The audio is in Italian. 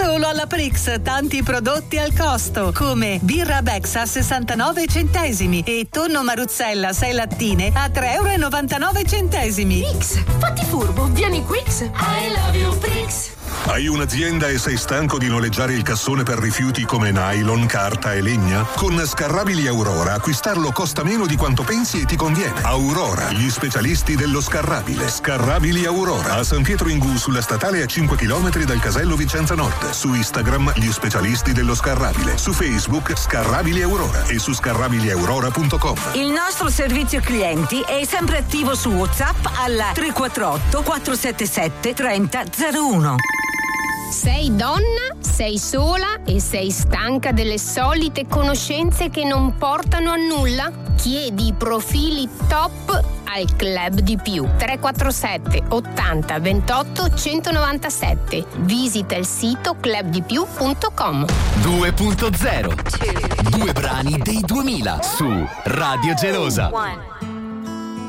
Solo alla Prix, tanti prodotti al costo, come birra Bex a 69 centesimi e tonno Maruzzella 6 lattine a 3,99 centesimi. Prix, fatti furbo, vieni Quix. I love you Prix. Hai un'azienda e sei stanco di noleggiare il cassone per rifiuti come nylon, carta e legna? Con Scarrabili Aurora acquistarlo costa meno di quanto pensi e ti conviene. Aurora, gli specialisti dello scarrabile. Scarrabili Aurora, a San Pietro in Gu, sulla statale a 5 km dal casello Vicenza Nord. Su Instagram, gli specialisti dello scarrabile. Su Facebook, Scarrabili Aurora e su scarrabiliaurora.com. Il nostro servizio clienti è sempre attivo su WhatsApp alla 348 477 3001. Sei donna, sei sola e sei stanca delle solite conoscenze che non portano a nulla? Chiedi i profili top al Club di Più. 347 80 28 197. Visita il sito clubdipiù.com. 2.0 Due brani dei 2000 su Radio Gelosa.